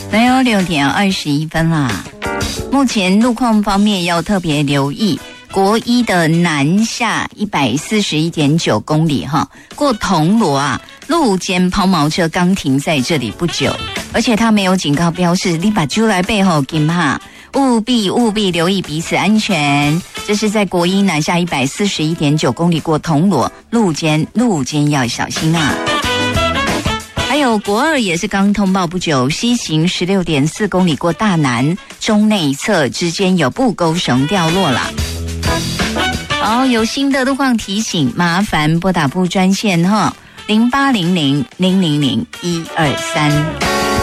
没有6:21啦。目前路况方面要特别留意，国一的南下141.9公里过铜锣啊，路肩抛锚车刚停在这里不久，而且它没有警告标示，你把酒来背后紧哈，务必留意彼此安全。这是在国一南下141.9公里过铜锣，路肩要小心啊。还有国二也是刚通报不久，西行16.4公里过大南，中内侧之间有布钩绳掉落了。好，有新的路况提醒，麻烦拨打部专线0800-000-123。